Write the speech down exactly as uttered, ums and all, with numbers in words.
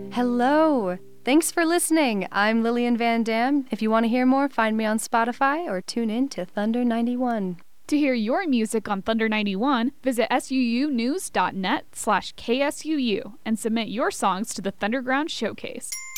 Hello! Thanks for listening. I'm Lillian Van Dam. If you want to hear more, find me on Spotify or tune in to Thunder ninety-one. To hear your music on Thunder ninety-one, visit suunews.net slash KSUU and submit your songs to the Thunderground Showcase.